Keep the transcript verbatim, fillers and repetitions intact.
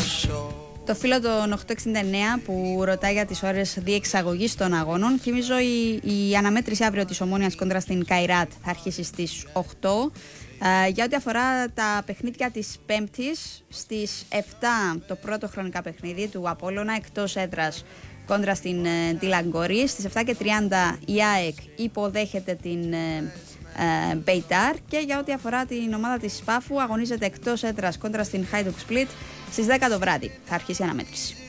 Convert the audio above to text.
Το φίλο των οκτώ εξήντα εννέα που ρωτάει για τις ώρες διεξαγωγής των αγώνων. Θυμίζω η, η αναμέτρηση αύριο της Ομόνοιας κόντρα στην Καϊράτ θα αρχίσει στις οκτώ. Ε, για ό,τι αφορά τα παιχνίδια της Πέμπτης, στις επτά το πρώτο χρονικά παιχνίδι του Απόλλωνα εκτός έδρας κόντρα στην ε, Τιλαγκόρη. Στις επτά και τριάντα η ΑΕΚ υποδέχεται την ε, ε, Μπεϊτάρ. Και για ό,τι αφορά την ομάδα της Πάφου, αγωνίζεται εκτός έδρας κόντρα στην Χάιντουκ Σπλίτ. Στις δέκα το βράδυ θα αρχίσει η αναμέτρηση.